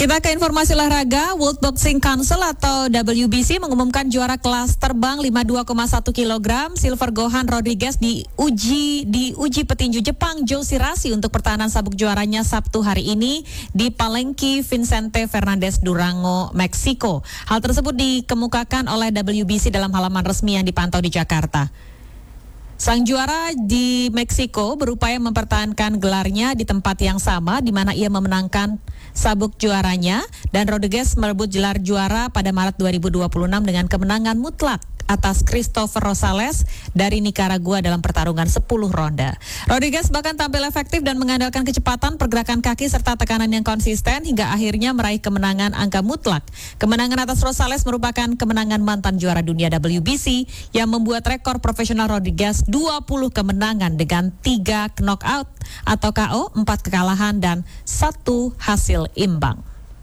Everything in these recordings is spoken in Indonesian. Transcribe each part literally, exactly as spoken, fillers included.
Kita ke informasi olahraga. World Boxing Council atau W B C mengumumkan juara kelas terbang lima puluh dua koma satu kilogram silver Gohan Rodriguez diuji di uji petinju Jepang Joe Shirashi untuk pertahanan sabuk juaranya Sabtu hari ini di Palenque Vicente Fernandez Durango, Meksiko. Hal tersebut dikemukakan oleh W B C dalam halaman resmi yang dipantau di Jakarta. Sang juara di Meksiko berupaya mempertahankan gelarnya di tempat yang sama di mana ia memenangkan sabuk juaranya, dan Rodriguez merebut gelar juara pada Maret dua ribu dua puluh enam dengan kemenangan mutlak atas Christopher Rosales dari Nicaragua dalam pertarungan sepuluh ronde. Rodriguez bahkan tampil efektif dan mengandalkan kecepatan, pergerakan kaki serta tekanan yang konsisten hingga akhirnya meraih kemenangan angka mutlak. Kemenangan atas Rosales merupakan kemenangan mantan juara dunia W B C yang membuat rekor profesional Rodriguez dua puluh kemenangan dengan tiga knockout atau K O, empat kekalahan dan satu hasil imbang.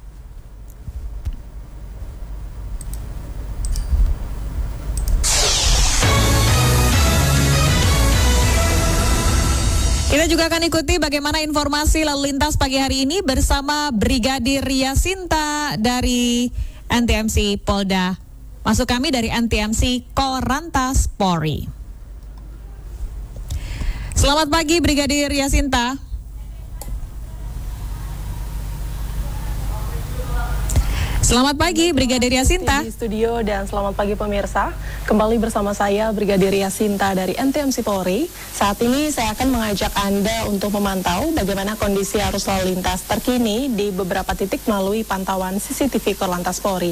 Kita juga akan ikuti bagaimana informasi lalu lintas pagi hari ini bersama Brigadir Yasinta dari N T M C Polda. Masuk kami dari N T M C Korlantas Polri. Selamat pagi Brigadir Yasinta. Selamat pagi Brigadir Yasinta. Di studio dan selamat pagi pemirsa. Kembali bersama saya Brigadir Yasinta dari N T M C Polri. Saat ini saya akan mengajak Anda untuk memantau bagaimana kondisi arus lalu lintas terkini di beberapa titik melalui pantauan C C T V Korlantas Polri.